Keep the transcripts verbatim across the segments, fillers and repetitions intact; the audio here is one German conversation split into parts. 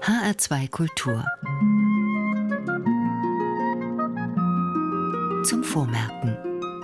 H R zwei Kultur. Zum Vormerken.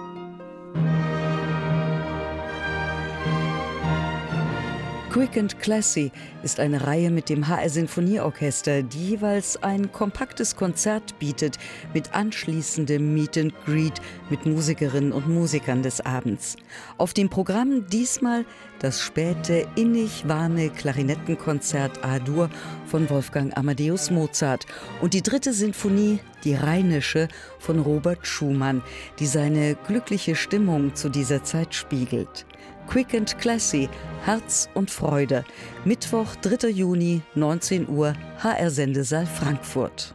Quick and Classy ist eine Reihe mit dem H R Sinfonieorchester, die jeweils ein kompaktes Konzert bietet mit anschließendem Meet and Greet mit Musikerinnen und Musikern des Abends. Auf dem Programm diesmal das späte, innig warme Klarinettenkonzert A-Dur von Wolfgang Amadeus Mozart und die dritte Sinfonie, die Rheinische, von Robert Schumann, die seine glückliche Stimmung zu dieser Zeit spiegelt. Quick and Classy, Herz und Freude. Mittwoch, dritter Juni, neunzehn Uhr, H R-Sendesaal Frankfurt.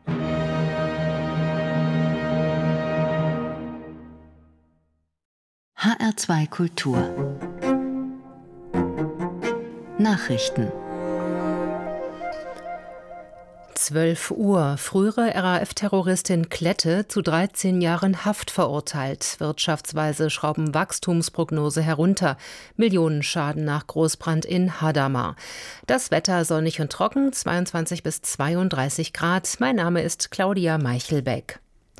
H R zwei Kultur. Nachrichten. zwölf Uhr. Frühere R A F-Terroristin Klette zu dreizehn Jahren Haft verurteilt. Wirtschaftsweise schrauben Wachstumsprognose herunter. Millionenschaden nach Großbrand in Hadamar. Das Wetter sonnig und trocken, zweiundzwanzig bis zweiunddreißig Grad. Mein Name ist Claudia Meichelbeck.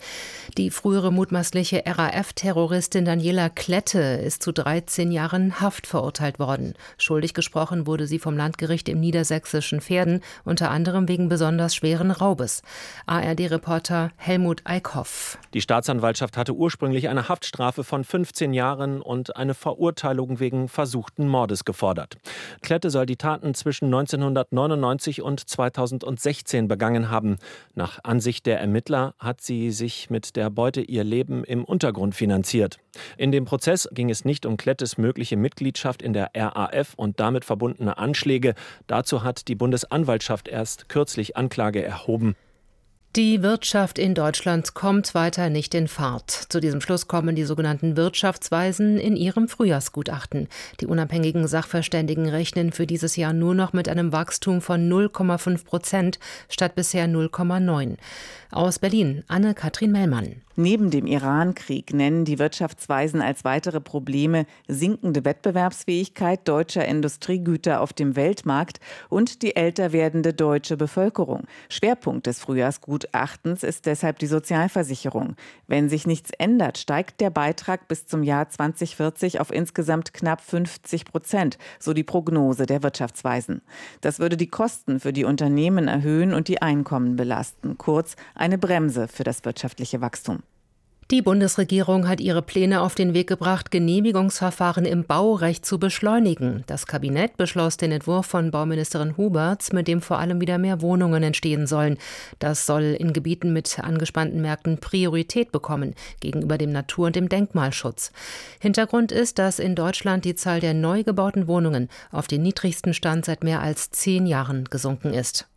Die frühere mutmaßliche R A F-Terroristin Daniela Klette ist zu dreizehn Jahren Haft verurteilt worden. Schuldig gesprochen wurde sie vom Landgericht im niedersächsischen Verden, unter anderem wegen besonders schweren Raubes. A R D-Reporter Helmut Eickhoff. Die Staatsanwaltschaft hatte ursprünglich eine Haftstrafe von fünfzehn Jahren und eine Verurteilung wegen versuchten Mordes gefordert. Klette soll die Taten zwischen neunzehnhundertneunundneunzig und zweitausendsechzehn begangen haben. Nach Ansicht der Ermittler hat sie sich mit der Beute ihr Leben im Untergrund finanziert. In dem Prozess ging es nicht um Klettes mögliche Mitgliedschaft in der R A F und damit verbundene Anschläge. Dazu hat die Bundesanwaltschaft erst kürzlich Anklage erhoben. Die Wirtschaft in Deutschland kommt weiter nicht in Fahrt. Zu diesem Schluss kommen die sogenannten Wirtschaftsweisen in ihrem Frühjahrsgutachten. Die unabhängigen Sachverständigen rechnen für dieses Jahr nur noch mit einem Wachstum von null Komma fünf Prozent statt bisher null Komma neun. Aus Berlin, Anne-Kathrin Mellmann. Neben dem Irankrieg nennen die Wirtschaftsweisen als weitere Probleme sinkende Wettbewerbsfähigkeit deutscher Industriegüter auf dem Weltmarkt und die älter werdende deutsche Bevölkerung. Schwerpunkt des Frühjahrsgutachtens ist deshalb die Sozialversicherung. Wenn sich nichts ändert, steigt der Beitrag bis zum Jahr zweitausendvierzig auf insgesamt knapp fünfzig Prozent, so die Prognose der Wirtschaftsweisen. Das würde die Kosten für die Unternehmen erhöhen und die Einkommen belasten. Kurz, eine Bremse für das wirtschaftliche Wachstum. Die Bundesregierung hat ihre Pläne auf den Weg gebracht, Genehmigungsverfahren im Baurecht zu beschleunigen. Das Kabinett beschloss den Entwurf von Bauministerin Huberts, mit dem vor allem wieder mehr Wohnungen entstehen sollen. Das soll in Gebieten mit angespannten Märkten Priorität bekommen gegenüber dem Natur- und dem Denkmalschutz. Hintergrund ist, dass in Deutschland die Zahl der neu gebauten Wohnungen auf den niedrigsten Stand seit mehr als zehn Jahren gesunken ist.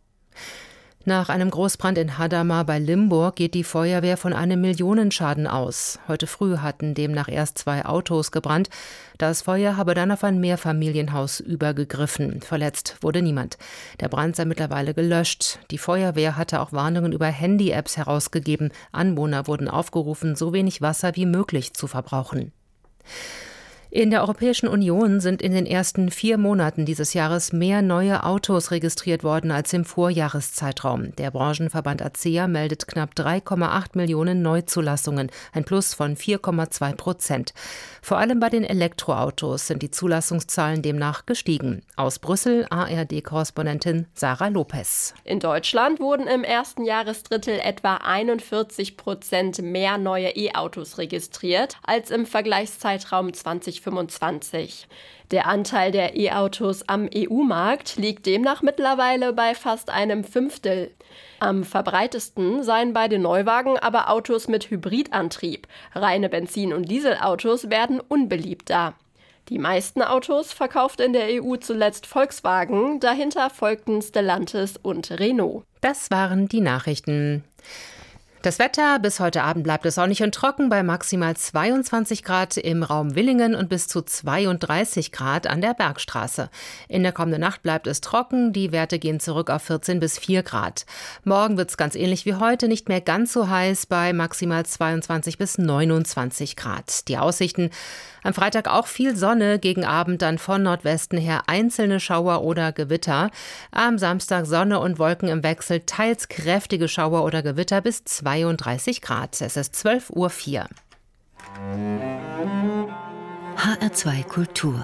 Nach einem Großbrand in Hadamar bei Limburg geht die Feuerwehr von einem Millionenschaden aus. Heute früh hatten demnach erst zwei Autos gebrannt. Das Feuer habe dann auf ein Mehrfamilienhaus übergegriffen. Verletzt wurde niemand. Der Brand sei mittlerweile gelöscht. Die Feuerwehr hatte auch Warnungen über Handy-Apps herausgegeben. Anwohner wurden aufgerufen, so wenig Wasser wie möglich zu verbrauchen. In der Europäischen Union sind in den ersten vier Monaten dieses Jahres mehr neue Autos registriert worden als im Vorjahreszeitraum. Der Branchenverband A C E A meldet knapp drei Komma acht Millionen Neuzulassungen, ein Plus von vier Komma zwei Prozent. Vor allem bei den Elektroautos sind die Zulassungszahlen demnach gestiegen. Aus Brüssel A R D-Korrespondentin Sarah Lopez. In Deutschland wurden im ersten Jahresdrittel etwa einundvierzig Prozent mehr neue E-Autos registriert als im Vergleichszeitraum zwanzig fünfundzwanzig. Der Anteil der E-Autos am E U-Markt liegt demnach mittlerweile bei fast einem Fünftel. Am verbreitesten seien bei den Neuwagen aber Autos mit Hybridantrieb. Reine Benzin- und Dieselautos werden unbeliebter. Die meisten Autos verkauft in der E U zuletzt Volkswagen, dahinter folgten Stellantis und Renault. Das waren die Nachrichten. Das Wetter, bis heute Abend bleibt es sonnig und trocken bei maximal zweiundzwanzig Grad im Raum Villingen und bis zu zweiunddreißig Grad an der Bergstraße. In der kommenden Nacht bleibt es trocken, die Werte gehen zurück auf vierzehn bis vier Grad. Morgen wird es ganz ähnlich wie heute, nicht mehr ganz so heiß bei maximal zweiundzwanzig bis neunundzwanzig Grad. Die Aussichten: am Freitag auch viel Sonne, gegen Abend dann von Nordwesten her einzelne Schauer oder Gewitter. Am Samstag Sonne und Wolken im Wechsel, teils kräftige Schauer oder Gewitter bis zweiunddreißig Grad. Es ist zwölf Uhr vier. H R zwei Kultur.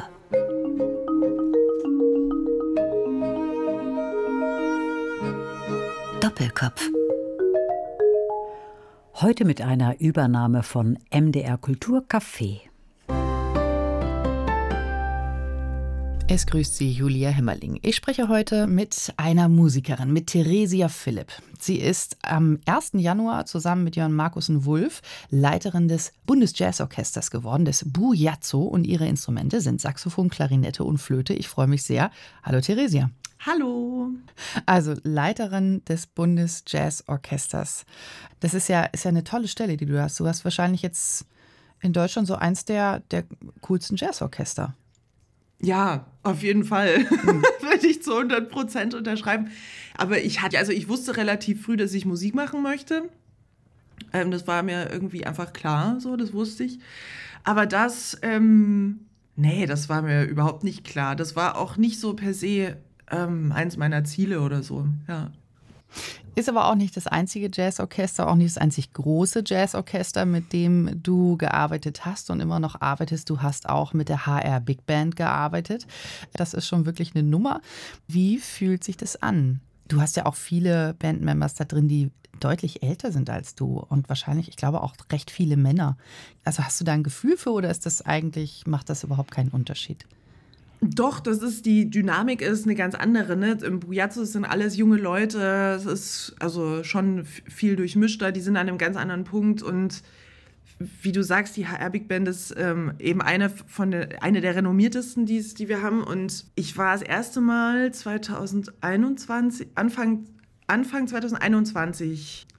Doppelkopf. Heute mit einer Übernahme von M D R Kultur Café. Es grüßt Sie Julia Hemmerling. Ich spreche heute mit einer Musikerin, mit Theresia Philipp. Sie ist am ersten Januar zusammen mit Jörn Markussen-Wulff Leiterin des Bundesjazzorchesters geworden, des Bujazzo, und ihre Instrumente sind Saxophon, Klarinette und Flöte. Ich freue mich sehr. Hallo Theresia. Hallo. Also Leiterin des Bundesjazzorchesters. Das ist ja, ist ja eine tolle Stelle, die du hast. Du hast wahrscheinlich jetzt in Deutschland so eins der, der coolsten Jazzorchester. Ja, auf jeden Fall. Mhm. Würde ich zu hundert Prozent unterschreiben. Aber ich hatte, also ich wusste relativ früh, dass ich Musik machen möchte. Ähm, das war mir irgendwie einfach klar, so, das wusste ich. Aber das, ähm, nee, das war mir überhaupt nicht klar. Das war auch nicht so per se ähm, eins meiner Ziele oder so, ja. Ist aber auch nicht das einzige Jazzorchester, auch nicht das einzig große Jazzorchester, mit dem du gearbeitet hast und immer noch arbeitest. Du hast auch mit der H R Big Band gearbeitet. Das ist schon wirklich eine Nummer. Wie fühlt sich das an? Du hast ja auch viele Bandmembers da drin, die deutlich älter sind als du und wahrscheinlich, ich glaube, auch recht viele Männer. Also hast du da ein Gefühl für, oder ist das eigentlich, macht das überhaupt keinen Unterschied? Doch, das ist, die Dynamik ist eine ganz andere, ne? Im Bujazzo sind alles junge Leute, es ist also schon viel durchmischter, die sind an einem ganz anderen Punkt, und wie du sagst, die H R Big Band ist ähm, eben eine von der, eine der renommiertesten, die, die wir haben, und ich war das erste Mal zwanzig einundzwanzig, Anfang, Anfang zwanzig einundzwanzig